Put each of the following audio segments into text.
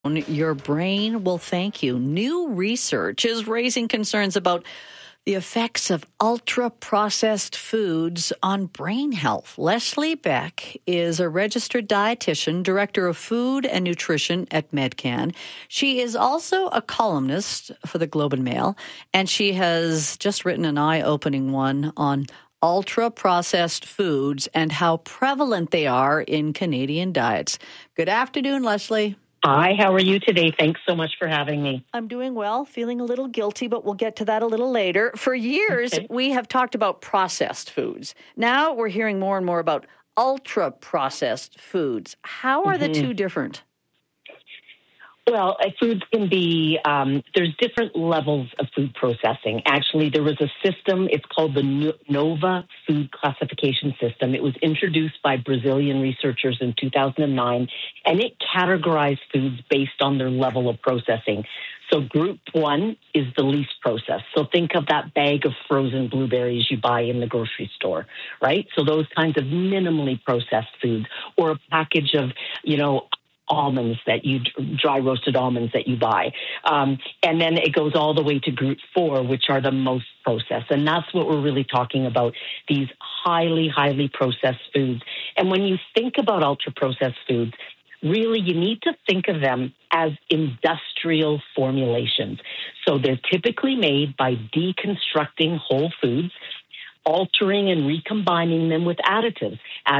Your brain will thank you. New research is raising concerns about the effects of ultra-processed foods on brain health. Leslie Beck is a registered dietitian, director of food and nutrition at Medcan. She is also a columnist for the Globe and Mail, and she has just written an eye-opening one on ultra-processed foods and how prevalent they are in Canadian diets. Good afternoon, Leslie. Hi, how are you today? Thanks so much for having me. I'm doing well, feeling a little guilty, but we'll get to that a little later. For years, we have talked about processed foods. Now we're hearing more and more about ultra-processed foods. How are the two different? Well, foods can be, there's different levels of food processing. Actually, there was a system, it's called the NOVA Food Classification System. It was introduced by Brazilian researchers in 2009, and it categorized foods based on their level of processing. So group one is the least processed. So think of that bag of frozen blueberries you buy in the grocery store, right? So those kinds of minimally processed foods, or a package of, almonds dry roasted almonds that you buy. And then it goes all the way to group four, which are the most processed. And that's what we're really talking about, these highly, highly processed foods. And when you think about ultra processed foods, really you need to think of them as industrial formulations. So they're typically made by deconstructing whole foods, altering and recombining them with additives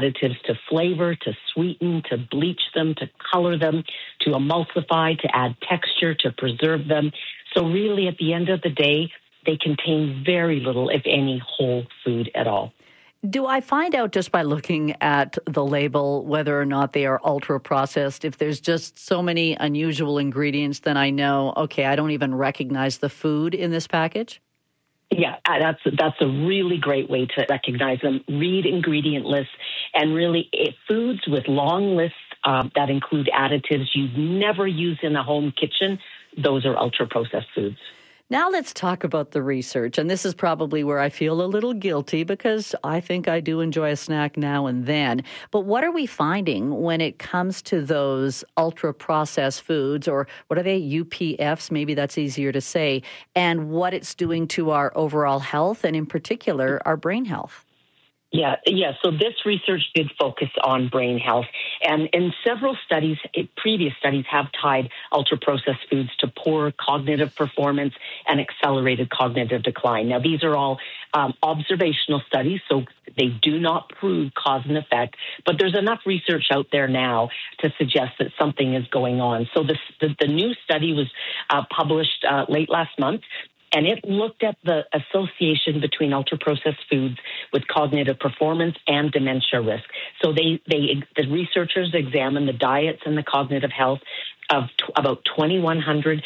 to flavor, to sweeten, to bleach them, to color them, to emulsify, to add texture, to preserve them. So really, at the end of the day, they contain very little, if any, whole food at all. Do I find out just by looking at the label whether or not they are ultra-processed? If there's just so many unusual ingredients, then I know, okay, I don't even recognize the food in this package? Yeah, that's a really great way to recognize them. Read ingredient lists, and really foods with long lists that include additives you'd never use in a home kitchen, those are ultra-processed foods. Now let's talk about the research, and this is probably where I feel a little guilty because I think I do enjoy a snack now and then. But what are we finding when it comes to those ultra-processed foods, or what are they, UPFs, maybe that's easier to say, and what it's doing to our overall health and in particular our brain health? Yeah. So this research did focus on brain health, and in several studies, previous studies have tied ultra-processed foods to poor cognitive performance and accelerated cognitive decline. Now, these are all observational studies, so they do not prove cause and effect, but there's enough research out there now to suggest that something is going on. So the new study was published late last month, and it looked at the association between ultra-processed foods with cognitive performance and dementia risk. So the researchers examined the diets and the cognitive health of about 2,100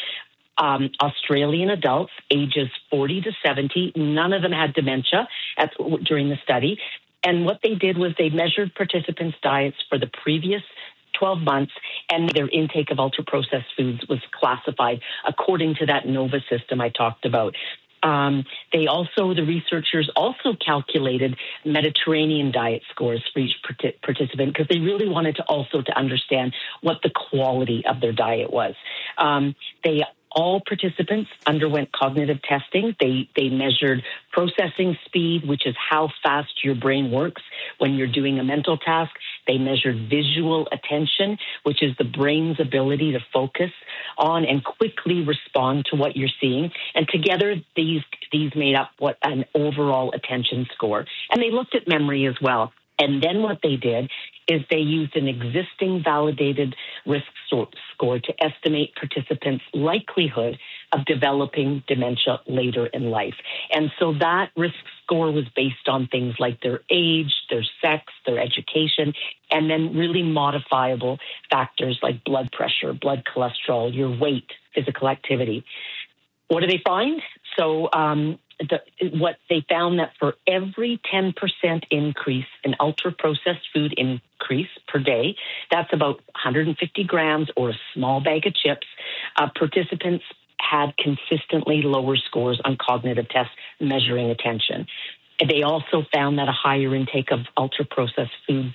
Australian adults, ages 40 to 70. None of them had dementia during the study. And what they did was they measured participants' diets for the previous 12 months, and their intake of ultra-processed foods was classified according to that NOVA system I talked about. The researchers also calculated Mediterranean diet scores for each participant because they really wanted to understand what the quality of their diet was. All participants underwent cognitive testing. They measured processing speed, which is how fast your brain works when you're doing a mental task. They measured visual attention, which is the brain's ability to focus on and quickly respond to what you're seeing. And together, these made up what an overall attention score. And they looked at memory as well. And then what they did is they used an existing validated risk score to estimate participants' likelihood of developing dementia later in life. And so that risk score was based on things like their age, their sex, their education, and then really modifiable factors like blood pressure, blood cholesterol, your weight, physical activity. What do they find? So what they found that for every 10% increase in ultra-processed food increase per day, that's about 150 grams or a small bag of chips, participants had consistently lower scores on cognitive tests measuring attention. They also found that a higher intake of ultra-processed foods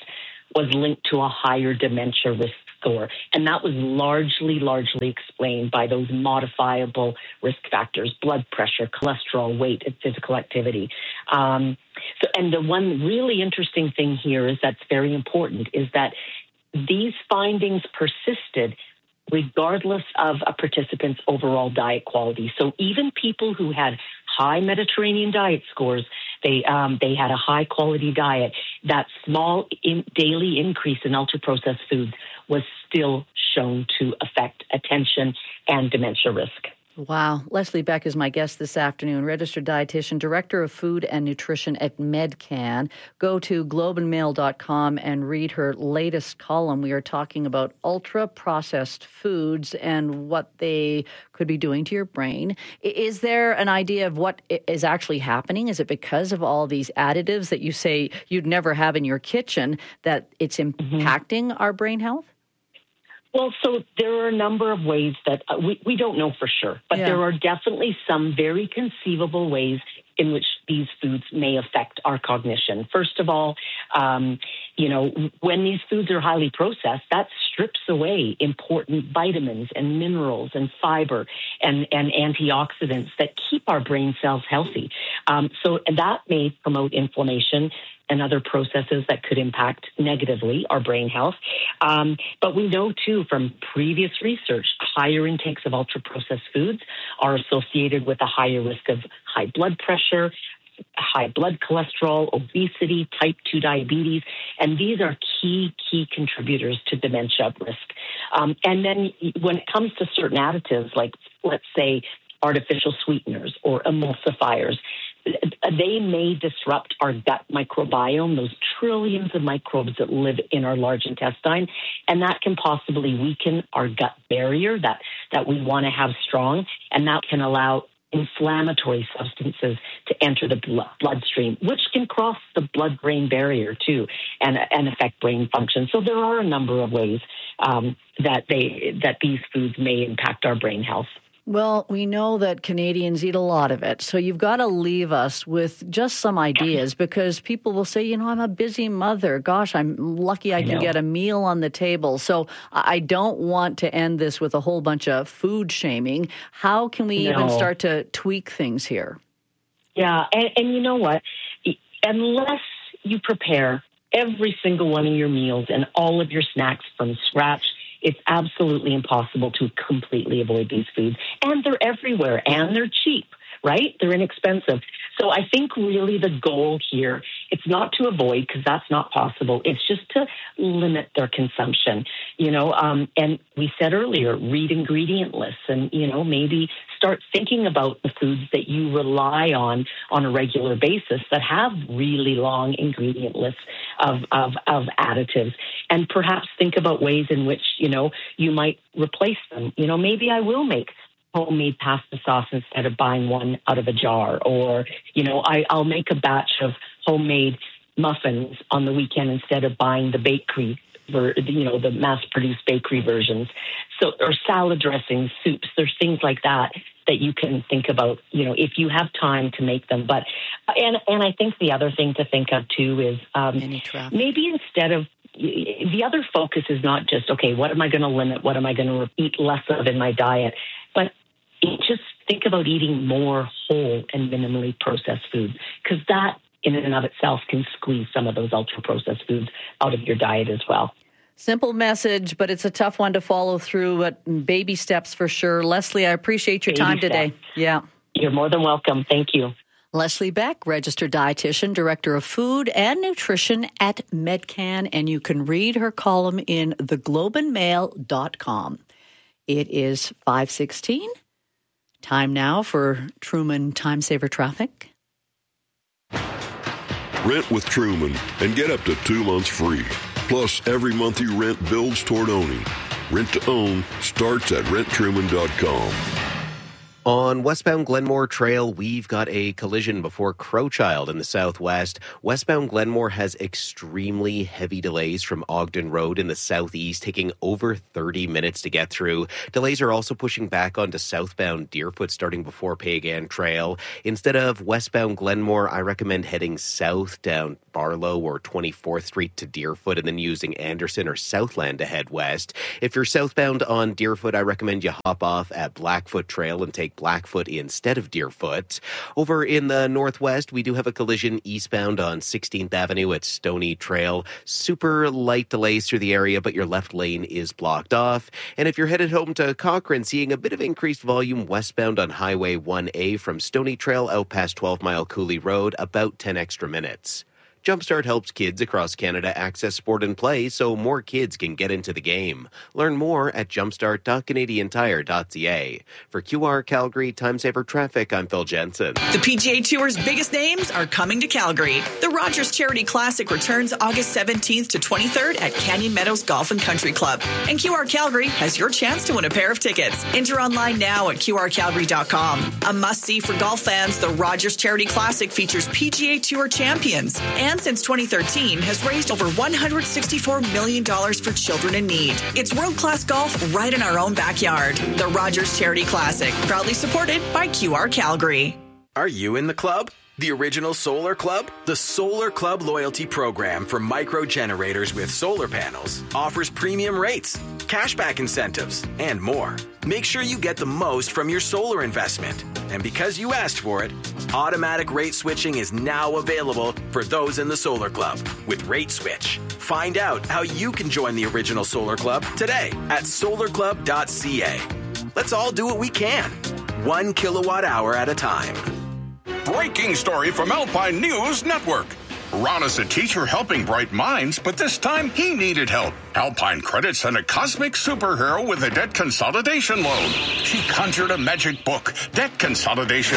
was linked to a higher dementia risk score. And that was largely explained by those modifiable risk factors: blood pressure, cholesterol, weight, and physical activity. And the one really interesting thing here is that's very important is that these findings persisted regardless of a participant's overall diet quality. So even people who had high Mediterranean diet scores, they had a high quality diet, that small daily increase in ultra-processed foods was still shown to affect attention and dementia risk. Wow. Leslie Beck is my guest this afternoon, registered dietitian, director of food and nutrition at MedCan. Go to globeandmail.com and read her latest column. We are talking about ultra-processed foods and what they could be doing to your brain. Is there an idea of what is actually happening? Is it because of all these additives that you say you'd never have in your kitchen that it's impacting our brain health? Well, so there are a number of ways that we don't know for sure, but there are definitely some very conceivable ways in which these foods may affect our cognition. First of all, when these foods are highly processed, that strips away important vitamins and minerals and fiber and antioxidants that keep our brain cells healthy. So that may promote inflammation and other processes that could impact negatively our brain health. But we know, too, from previous research, higher intakes of ultra-processed foods are associated with a higher risk of high blood pressure, high blood cholesterol, obesity, type 2 diabetes, and these are key contributors to dementia risk. And then when it comes to certain additives, like, let's say, artificial sweeteners or emulsifiers, they may disrupt our gut microbiome, those trillions of microbes that live in our large intestine, and that can possibly weaken our gut barrier that we want to have strong, and that can allow inflammatory substances to enter the bloodstream, which can cross the blood-brain barrier too and affect brain function. So there are a number of ways that these foods may impact our brain health. Well, we know that Canadians eat a lot of it, so you've got to leave us with just some ideas, because people will say, I'm a busy mother. Gosh, I'm lucky I can get a meal on the table. So I don't want to end this with a whole bunch of food shaming. How can we even start to tweak things here? Yeah, and you know what? Unless you prepare every single one of your meals and all of your snacks from scratch, it's absolutely impossible to completely avoid these foods. And they're everywhere, and they're cheap, right? They're inexpensive. So I think really the goal here, it's not to avoid, because that's not possible. It's just to limit their consumption, and we said earlier, read ingredient lists and, maybe start thinking about the foods that you rely on a regular basis that have really long ingredient lists of additives, and perhaps think about ways in which, you might replace them. Maybe I will make homemade pasta sauce instead of buying one out of a jar, or, I'll make a batch of homemade muffins on the weekend instead of buying the bakery, the mass-produced bakery versions. So, or salad dressings, soups, there's things like that you can think about, if you have time to make them. But, and I think the other thing to think of too is maybe instead of, the other focus is not just, okay, what am I going to limit? What am I going to eat less of in my diet? But just think about eating more whole and minimally processed foods, because that in and of itself can squeeze some of those ultra-processed foods out of your diet as well. Simple message, but it's a tough one to follow through, but baby steps for sure. Leslie, I appreciate your time today. Yeah. You're more than welcome. Thank you. Leslie Beck, registered dietitian, director of food and nutrition at MedCan, and you can read her column in theglobeandmail.com. It is 5:16. Time now for Truman Time Saver Traffic. Rent with Truman and get up to 2 months free. Plus, every month you rent builds toward owning. Rent to own starts at renttruman.com. On westbound Glenmore Trail, we've got a collision before Crowchild in the southwest. Westbound Glenmore has extremely heavy delays from Ogden Road in the southeast, taking over 30 minutes to get through. Delays are also pushing back onto southbound Deerfoot starting before Pagan Trail. Instead of westbound Glenmore, I recommend heading south down Barlow or 24th Street to Deerfoot and then using Anderson or Southland to head west. If you're southbound on Deerfoot, I recommend you hop off at Blackfoot Trail and take Blackfoot instead of Deerfoot. Over in the northwest, we do have a collision eastbound on 16th Avenue at Stony Trail. Super light delays through the area, but your left lane is blocked off. And if you're headed home to Cochrane, seeing a bit of increased volume westbound on Highway 1A from Stony Trail out past 12 Mile Cooley Road, about 10 extra minutes. Jumpstart helps kids across Canada access sport and play so more kids can get into the game. Learn more at jumpstart.canadiantire.ca. For QR Calgary Time Saver Traffic, I'm Phil Jensen. The PGA Tour's biggest names are coming to Calgary. The Rogers Charity Classic returns August 17th to 23rd at Canyon Meadows Golf and Country Club. And QR Calgary has your chance to win a pair of tickets. Enter online now at qrcalgary.com. A must-see for golf fans, the Rogers Charity Classic features PGA Tour champions and since 2013 has raised over $164 million for children in need. It's world-class golf right in our own backyard. The Rogers Charity Classic, proudly supported by QR Calgary. Are you in the club? The original Solar Club? The Solar Club loyalty program for micro generators with solar panels offers premium rates, cashback incentives, and more. Make sure you get the most from your solar investment. And because you asked for it, automatic rate switching is now available for those in the Solar Club with Rate Switch. Find out how you can join the original Solar Club today at solarclub.ca. Let's all do what we can, 1 kilowatt hour at a time. Breaking story from Alpine News Network. Ron is a teacher helping bright minds, but this time he needed help. Alpine Credit sent a cosmic superhero with a debt consolidation loan. She conjured a magic book, Debt Consolidation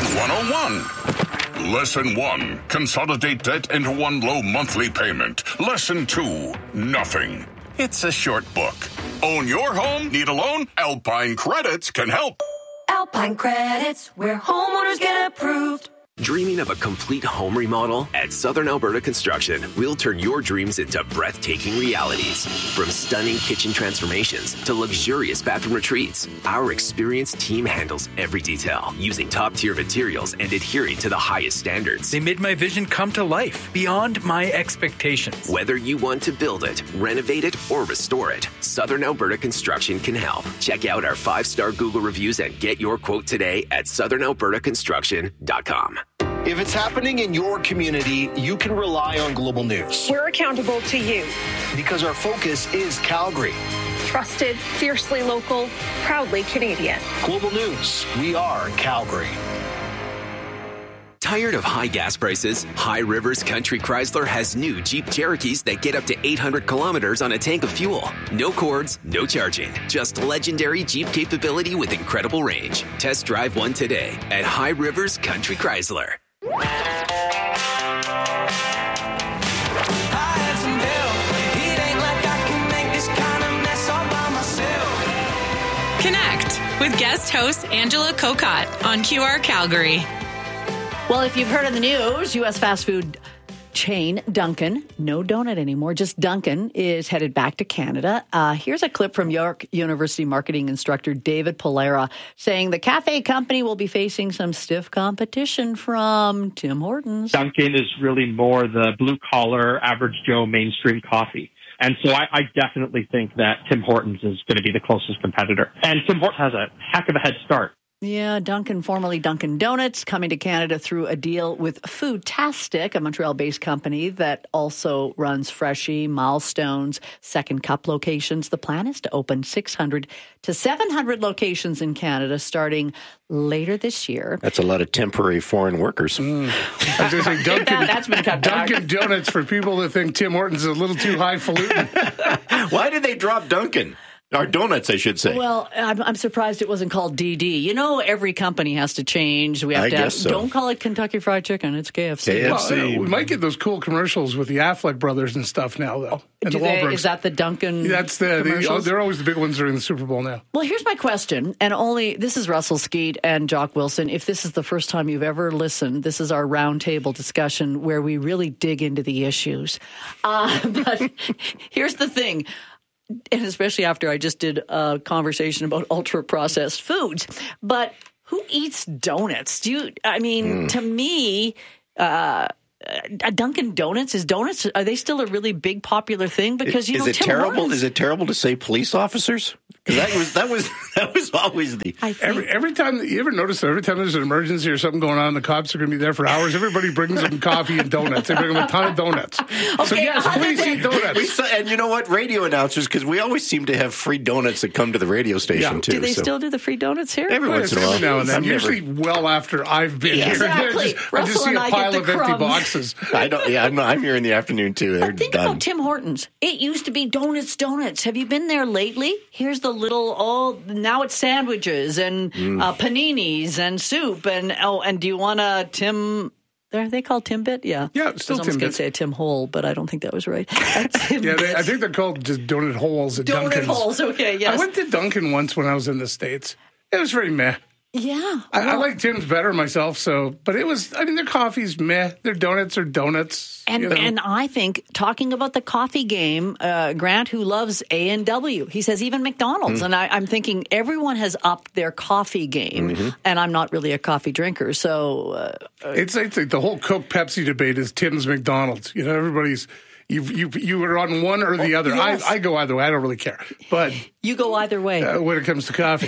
101. Lesson 1, consolidate debt into one low monthly payment. Lesson 2, nothing. It's a short book. Own your home? Need a loan? Alpine Credits can help. Alpine Credits, where homeowners get approved. Dreaming of a complete home remodel? At Southern Alberta Construction, we'll turn your dreams into breathtaking realities. From stunning kitchen transformations to luxurious bathroom retreats, our experienced team handles every detail, using top-tier materials and adhering to the highest standards. They made my vision come to life, beyond my expectations. Whether you want to build it, renovate it, or restore it, Southern Alberta Construction can help. Check out our 5-star Google reviews and get your quote today at southernalbertaconstruction.com. If it's happening in your community, you can rely on Global News. We're accountable to you. Because our focus is Calgary. Trusted, fiercely local, proudly Canadian. Global News, we are Calgary. Tired of high gas prices? High Rivers Country Chrysler has new Jeep Cherokees that get up to 800 kilometers on a tank of fuel. No cords, no charging. Just legendary Jeep capability with incredible range. Test drive one today at High Rivers Country Chrysler. Connect with guest host Angela Kokott on QR Calgary. Well, if you've heard in the news, U.S. fast food chain Dunkin', no donut anymore, just Dunkin', is headed back to Canada. Here's a clip from York University marketing instructor David Polera saying the cafe company will be facing some stiff competition from Tim Hortons. Dunkin' is really more the blue-collar, average Joe mainstream coffee. And so I definitely think that Tim Hortons is going to be the closest competitor. And Tim Hortons has a heck of a head start. Yeah, Dunkin', formerly Dunkin' Donuts, coming to Canada through a deal with Foodtastic, a Montreal-based company that also runs Freshie, Milestones, Second Cup locations. The plan is to open 600 to 700 locations in Canada starting later this year. That's a lot of temporary foreign workers. I was going to say, that's been cut back. Dunkin' Donuts, for people that think Tim Hortons is a little too highfalutin. Why did they drop Dunkin'? Or donuts, I should say. Well, I'm surprised it wasn't called DD. You know, every company has to change. We have to guess so. Don't call it Kentucky Fried Chicken. It's KFC. Well, we might get those cool commercials with the Affleck brothers and stuff now, though. And the Wahlbergs. Is that the Dunkin' That's commercials? they're always the big ones during the Super Bowl now. Well, here's my question, and this is Russell Skeet and Jock Wilson. If this is the first time you've ever listened, this is our roundtable discussion where we really dig into the issues. But here's the thing. And especially after I just did a conversation about ultra-processed foods. But who eats donuts? To me, a Dunkin' Donuts, are they still a really big popular thing? Because, is it terrible? Is it terrible to say police officers? Because that was always the... Every time, you ever notice that every time there's an emergency or something going on, the cops are going to be there for hours, everybody brings them coffee and donuts. They bring them a ton of donuts. Okay, so yes, please eat donuts. And you know what? Radio announcers, because we always seem to have free donuts that come to the radio station, too. Do they still do the free donuts here? Every once in a while. Now and then. Usually well after I've been here. Exactly. I just see a pile of empty boxes. I'm here in the afternoon, too. They're think done. about Tim Hortons. It used to be Donuts. Have you been there lately? Here's the little, now it's sandwiches and paninis and soup. And do you want a Tim... Are they called Timbit? Yeah. Yeah, it's still I was almost going to say a Tim Hole, but I don't think that was right. I think they're called just donut holes at Dunkin's. Donut holes, okay, yes. I went to Dunkin' once when I was in the States. It was very meh. Yeah. I like Tim's better myself, but it was, their coffee's meh. Their donuts are donuts. And I think, talking about the coffee game, Grant, who loves A&W, he says even McDonald's. And I'm thinking everyone has upped their coffee game, and I'm not really a coffee drinker, so... It's like the whole Coke Pepsi debate is Tim's McDonald's. Everybody's... You are on one or the other. Yes. I go either way. I don't really care. But you go either way when it comes to coffee.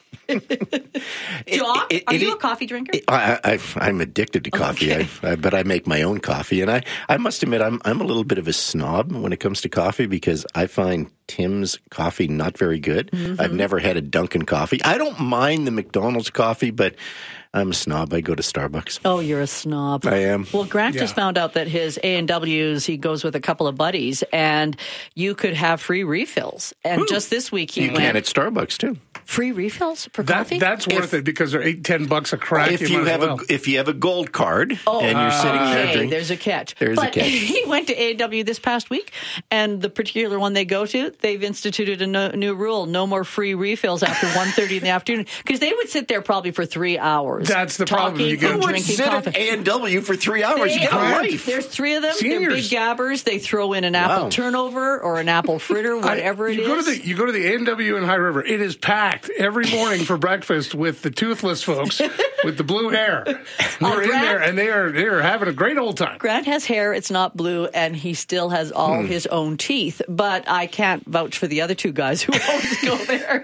Jock, are you a coffee drinker? I'm addicted to coffee, okay. But I make my own coffee, and I must admit I'm a little bit of a snob when it comes to coffee because I find Tim's coffee not very good. I've never had a Dunkin' coffee. I don't mind the McDonald's coffee, but I'm a snob. I go to Starbucks. Oh, you're a snob. I am. Well, Grant just found out that his A&Ws, he goes with a couple of buddies, and you could have free refills. And just this week you can at Starbucks too. Free refills for coffee? That's worth it because they're $8-10 a crack. If you have a gold card and you're sitting there drinking, there's a catch. There's a catch. He went to A&W this past week, and the particular one they go to, they've instituted a new rule: no more free refills after 1:30 in the afternoon, because they would sit there probably for 3 hours. That's the problem. You Who would sit at A&W for 3 hours? You get a life. There's 3 of them. Seniors. They're big gabbers. They throw in an apple turnover or an apple fritter, whatever it is. You go to the A&W in High River. It is packed every morning for breakfast with the toothless folks with the blue hair. We're in there, and they are having a great old time. Grant has hair. It's not blue, and he still has all his own teeth. But I can't vouch for the other 2 guys who always go there.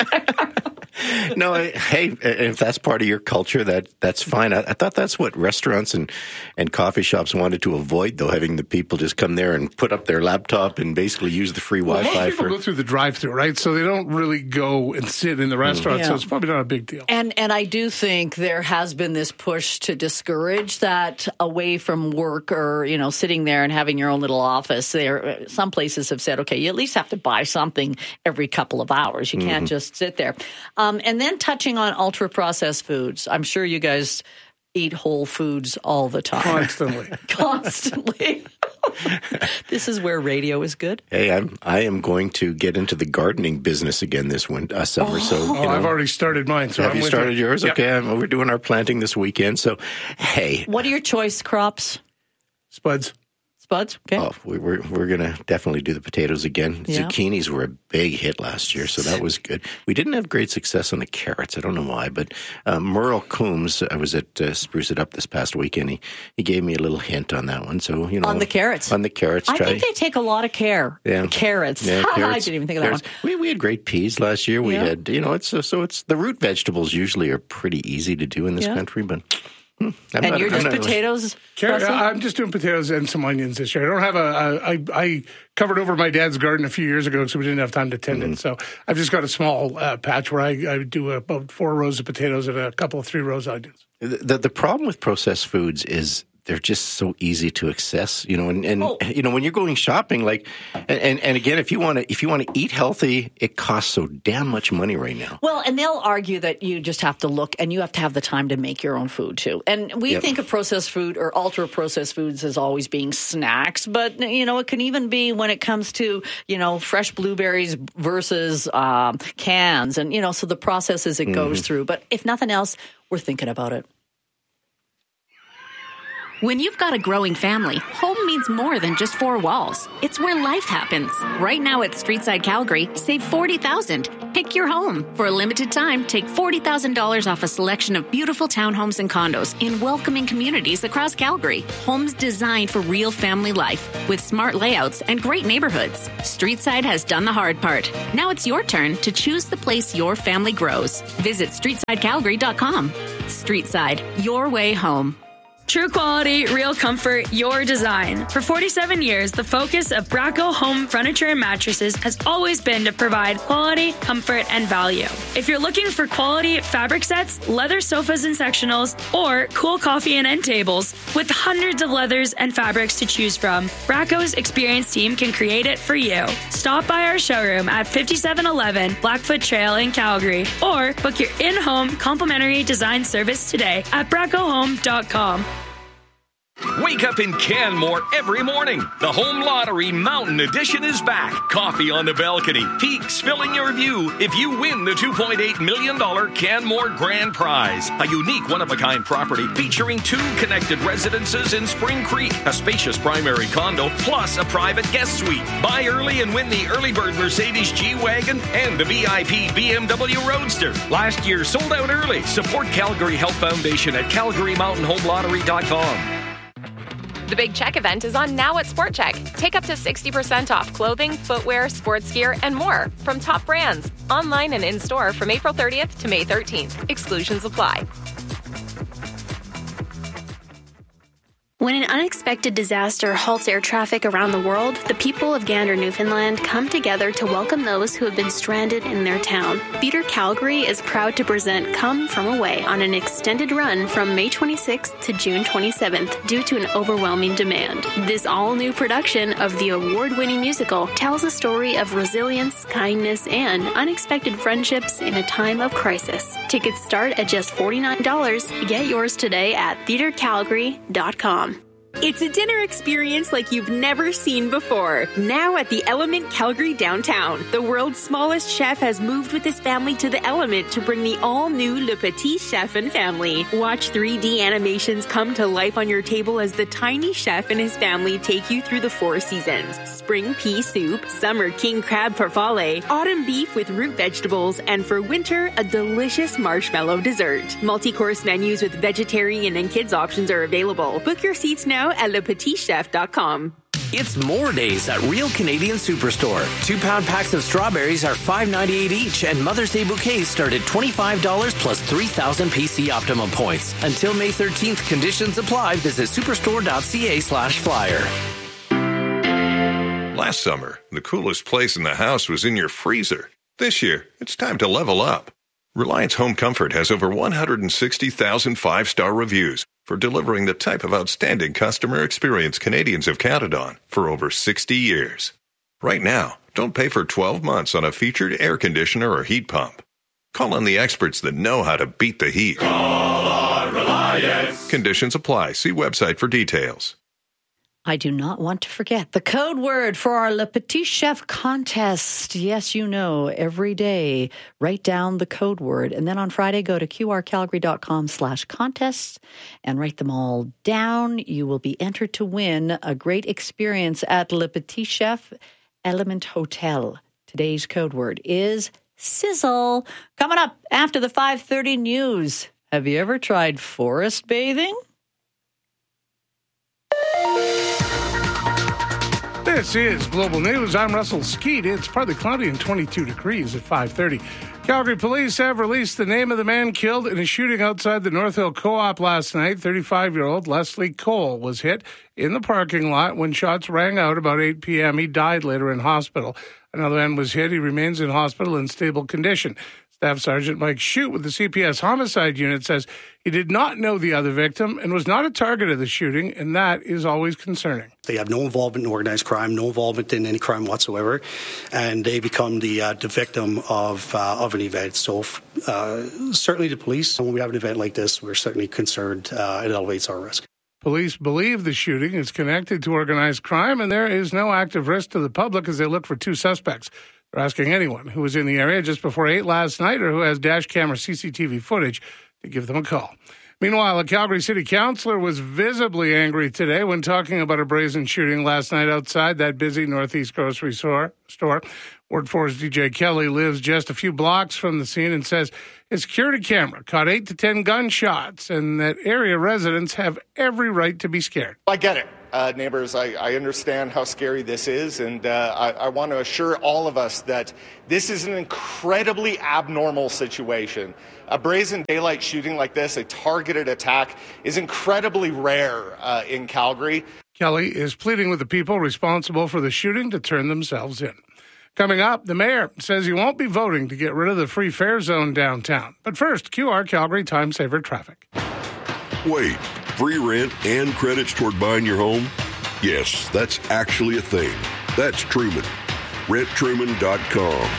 No, hey, if that's part of your culture, that's fine. I thought that's what restaurants and coffee shops wanted to avoid, though, having the people just come there and put up their laptop and basically use the free Wi-Fi. Most people go through the drive-thru, right? So they don't really go and sit in the restaurant, so it's probably not a big deal. And I do think there has been this push to discourage that away from work or, sitting there and having your own little office. Some places have said, okay, you at least have to buy something every couple of hours. You can't just sit there. And then touching on ultra-processed foods, I'm sure you guys eat whole foods all the time. Constantly. This is where radio is good. Hey, I am going to get into the gardening business again this summer. I've already started mine. So have you started yours? Yep. Okay, we're doing our planting this weekend. So, hey. What are your choice crops? Spuds. Okay. Oh, we're going to definitely do the potatoes again. Yeah. Zucchinis were a big hit last year, so that was good. We didn't have great success on the carrots. I don't know why, but Merle Coombs, I was at Spruce It Up this past weekend. He gave me a little hint on that one. So on the carrots. On the carrots, I think they take a lot of care. Yeah. Carrots. Yeah, I didn't even think of that one. We had great peas last year. We had, it's the root vegetables usually are pretty easy to do in this country, but. You're just potatoes? I'm just doing potatoes and some onions this year. I don't have I covered over my dad's garden a few years ago because we didn't have time to tend it. So I've just got a small patch where I do about 4 rows of potatoes and a couple of 3 rows of onions. The problem with processed foods is they're just so easy to access, you know, and you know, when you're going shopping, like, and again, if you want to eat healthy, it costs so damn much money right now. Well, and they'll argue that you just have to look and you have to have the time to make your own food too. And we think of processed food or ultra processed foods as always being snacks, but you know, it can even be when it comes to, you know, fresh blueberries versus cans, and you know, so the processes it goes through. But if nothing else, we're thinking about it. When you've got a growing family, home means more than just four walls. It's where life happens. Right now at Streetside Calgary, save $40,000. Pick your home. For a limited time, take $40,000 off a selection of beautiful townhomes and condos in welcoming communities across Calgary. Homes designed for real family life with smart layouts and great neighborhoods. Streetside has done the hard part. Now it's your turn to choose the place your family grows. Visit StreetsideCalgary.com. Streetside, your way home. True quality, real comfort, your design. For 47 years, the focus of Bracco Home Furniture and Mattresses has always been to provide quality, comfort, and value. If you're looking for quality fabric sets, leather sofas and sectionals, or cool coffee and end tables, with hundreds of leathers and fabrics to choose from, Bracco's experienced team can create it for you. Stop by our showroom at 5711 Blackfoot Trail in Calgary, or book your in-home complimentary design service today at braccohome.com. Wake up in Canmore every morning. The Home Lottery Mountain Edition is back. Coffee on the balcony, peaks filling your view if you win the $2.8 million Canmore Grand Prize. A unique one-of-a-kind property featuring 2 connected residences in Spring Creek, a spacious primary condo, plus a private guest suite. Buy early and win the early bird Mercedes G-Wagon and the VIP BMW Roadster. Last year sold out early. Support Calgary Health Foundation at CalgaryMountainHomeLottery.com. The Big Check event is on now at Sport Check. Take up to 60% off clothing, footwear, sports gear, and more from top brands. Online and in-store from April 30th to May 13th. Exclusions apply. When an unexpected disaster halts air traffic around the world, the people of Gander, Newfoundland come together to welcome those who have been stranded in their town. Theatre Calgary is proud to present Come From Away on an extended run from May 26th to June 27th due to an overwhelming demand. This all-new production of the award-winning musical tells a story of resilience, kindness, and unexpected friendships in a time of crisis. Tickets start at just $49. Get yours today at theatrecalgary.com. It's a dinner experience like you've never seen before. Now at the Element Calgary downtown, the world's smallest chef has moved with his family to the Element to bring the all-new Le Petit Chef and family. Watch 3D animations come to life on your table as the tiny chef and his family take you through the 4 seasons. Spring pea soup, summer king crab farfalle, autumn beef with root vegetables, and for winter, a delicious marshmallow dessert. Multi-course menus with vegetarian and kids options are available. Book your seats now at lepetitchef.com. It's more days at Real Canadian Superstore. 2-pound packs of strawberries are $5.98 each, and Mother's Day bouquets start at $25 plus 3,000 PC Optimum points. Until May 13th, conditions apply. Visit superstore.ca/flyer. Last summer, the coolest place in the house was in your freezer. This year, it's time to level up. Reliance Home Comfort has over 160,000 5-star reviews for delivering the type of outstanding customer experience Canadians have counted on for over 60 years. Right now, don't pay for 12 months on a featured air conditioner or heat pump. Call on the experts that know how to beat the heat. Call on Reliance. Conditions apply. See website for details. I do not want to forget the code word for our Le Petit Chef contest. Yes, you know, every day, write down the code word. And then on Friday, go to qrcalgary.com/contests and write them all down. You will be entered to win a great experience at Le Petit Chef Element Hotel. Today's code word is sizzle. Coming up after the 5:30 news. Have you ever tried forest bathing? This is Global News. I'm Russell Skeet. It's partly cloudy and 22 degrees at 5:30. Calgary police have released the name of the man killed in a shooting outside the North Hill Co-op last night. 35-year-old Leslie Cole was hit in the parking lot when shots rang out about 8 p.m. He died later in hospital. Another man was hit. He remains in hospital in stable condition. Staff Sergeant Mike Shute with the CPS Homicide Unit says he did not know the other victim and was not a target of the shooting, and that is always concerning. They have no involvement in organized crime, no involvement in any crime whatsoever, and they become the victim of an event. So certainly the police, when we have an event like this, we're certainly concerned. It elevates our risk. Police believe the shooting is connected to organized crime, and there is no active risk to the public as they look for two suspects. They're asking anyone who was in the area just before 8 last night or who has dash camera CCTV footage to give them a call. Meanwhile, a Calgary City Councillor was visibly angry today when talking about a brazen shooting last night outside that busy Northeast grocery store. Ward 4's DJ Kelly lives just a few blocks from the scene and says his security camera caught 8 to 10 gunshots and that area residents have every right to be scared. I get it. Neighbors, I understand how scary this is, and I want to assure all of us that this is an incredibly abnormal situation. A brazen daylight shooting like this, a targeted attack, is incredibly rare in Calgary. Kelly is pleading with the people responsible for the shooting to turn themselves in. Coming up, the mayor says he won't be voting to get rid of the free fare zone downtown. But first, QR Calgary Time Saver traffic. Wait, free rent and credits toward buying your home? Yes, that's actually a thing. That's Truman. RentTruman.com.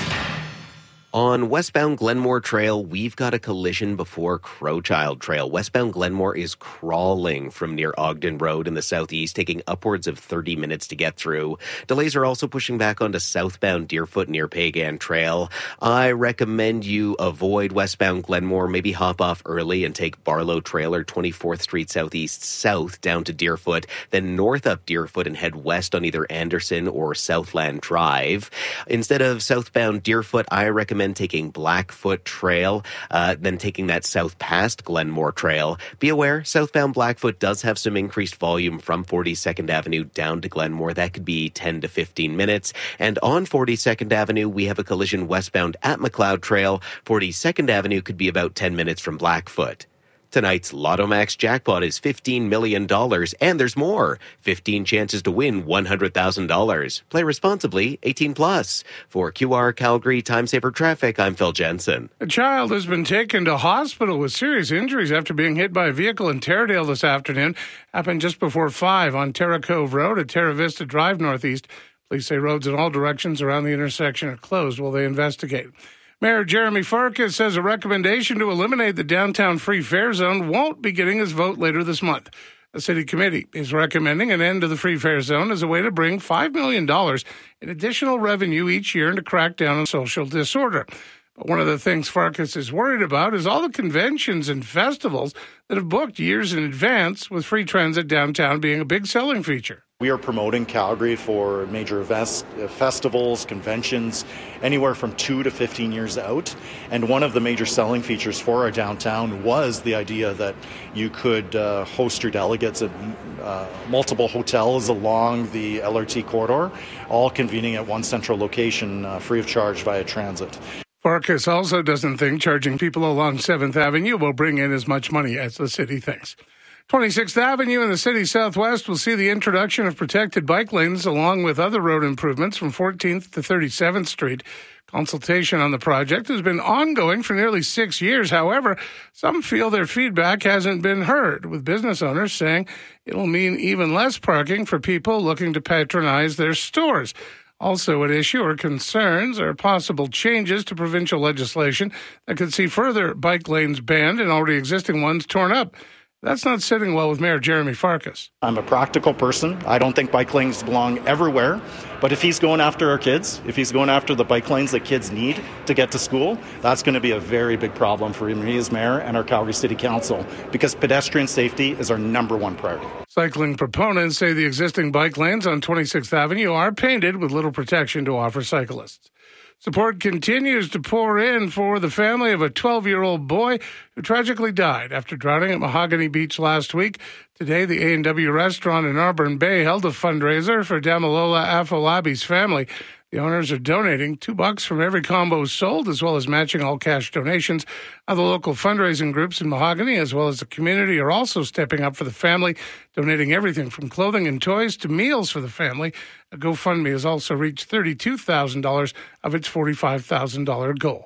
On westbound Glenmore Trail, we've got a collision before Crowchild Trail. Westbound Glenmore is crawling from near Ogden Road in the southeast, taking upwards of 30 minutes to get through. Delays are also pushing back onto southbound Deerfoot near Pagan Trail. I recommend you avoid westbound Glenmore, maybe hop off early and take Barlow Trail or 24th Street Southeast south down to Deerfoot, then north up Deerfoot and head west on either Anderson or Southland Drive. Instead of southbound Deerfoot, I recommend taking Blackfoot Trail, then taking that south past Glenmore Trail. Be aware, southbound Blackfoot does have some increased volume from 42nd Avenue down to Glenmore. That could be 10 to 15 minutes. And on 42nd Avenue, we have a collision westbound at McLeod Trail. 42nd Avenue could be about 10 minutes from Blackfoot. Tonight's Lotto Max jackpot is $15 million, and there's more. 15 chances to win $100,000. Play responsibly, 18 plus. For QR Calgary Time Saver Traffic, I'm Phil Jensen. A child has been taken to hospital with serious injuries after being hit by a vehicle in Taradale this afternoon. Happened just before 5 on Terra Cove Road at Terra Vista Drive Northeast. Police say roads in all directions around the intersection are closed while they investigate. Mayor Jeremy Farkas says a recommendation to eliminate the downtown free fare zone won't be getting his vote later this month. The city committee is recommending an end to the free fare zone as a way to bring $5 million in additional revenue each year and to crack down on social disorder. But one of the things Farkas is worried about is all the conventions and festivals that have booked years in advance, with free transit downtown being a big selling feature. We are promoting Calgary for major events, festivals, conventions, anywhere from 2 to 15 years out. And one of the major selling features for our downtown was the idea that you could host your delegates at multiple hotels along the LRT corridor, all convening at one central location free of charge via transit. Farkas also doesn't think charging people along 7th Avenue will bring in as much money as the city thinks. 26th Avenue in the city southwest will see the introduction of protected bike lanes along with other road improvements from 14th to 37th Street. Consultation on the project has been ongoing for nearly 6 years. However, some feel their feedback hasn't been heard, with business owners saying it'll mean even less parking for people looking to patronize their stores. Also at issue or concerns are possible changes to provincial legislation that could see further bike lanes banned and already existing ones torn up. That's not sitting well with Mayor Jeremy Farkas. I'm a practical person. I don't think bike lanes belong everywhere. But if he's going after our kids, if he's going after the bike lanes that kids need to get to school, that's going to be a very big problem for me as mayor and our Calgary City Council, because pedestrian safety is our number one priority. Cycling proponents say the existing bike lanes on 26th Avenue are painted with little protection to offer cyclists. Support continues to pour in for the family of a 12-year-old boy who tragically died after drowning at Mahogany Beach last week. Today, the A&W restaurant in Auburn Bay held a fundraiser for Damilola Afolabi's family. The owners are donating $2 from every combo sold, as well as matching all cash donations. Other local fundraising groups in Mahogany, as well as the community, are also stepping up for the family, donating everything from clothing and toys to meals for the family. A GoFundMe has also reached $32,000 of its $45,000 goal.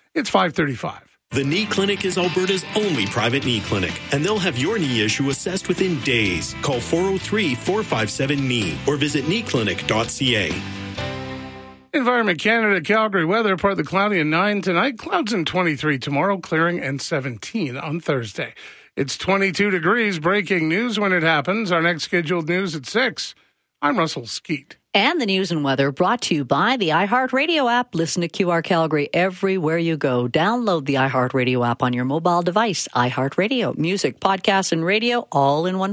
It's 5:35. The Knee Clinic is Alberta's only private knee clinic, and they'll have your knee issue assessed within days. Call 403-457-KNEE or visit kneeclinic.ca. Environment Canada, Calgary weather, partly cloudy and 9 tonight. Clouds and 23 tomorrow, clearing and 17 on Thursday. It's 22 degrees. Breaking news when it happens. Our next scheduled news at 6. I'm Russell Skeet. And the news and weather brought to you by the iHeartRadio app. Listen to QR Calgary everywhere you go. Download the iHeartRadio app on your mobile device. iHeartRadio, music, podcasts, and radio all in one